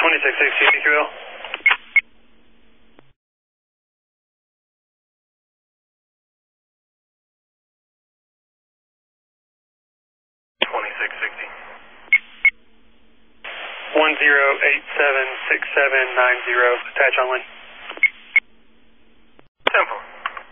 2660 AQL. One 10876790, attach on lane. Temple.